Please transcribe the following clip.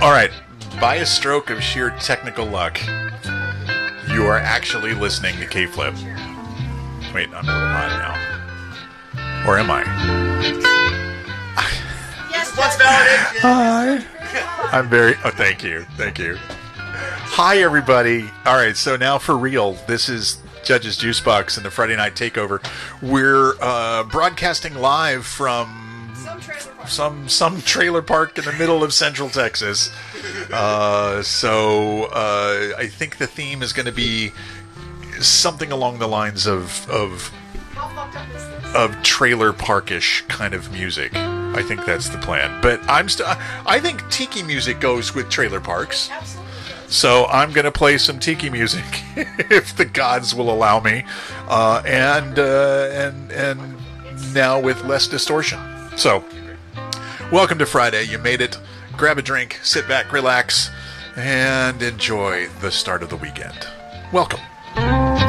All right. By a stroke of sheer technical luck, you are actually listening to K-Flip. Wait, I'm a little hot now. Or am I? Yes, what's validation? Hi. I'm very... Oh, thank you. Thank you. Hi, everybody. All right, so now for real, this is Judge's Juicebox and the Friday Night Takeover. We're broadcasting live from some trailer park in the middle of Central Texas. So I think the theme is going to be something along the lines of trailer parkish kind of music. I think that's the plan. But I think tiki music goes with trailer parks. Absolutely. So I'm going to play some tiki music if the gods will allow me, and now with less distortion. So, welcome to Friday. You made it. Grab a drink, sit back, relax, and enjoy the start of the weekend. Welcome.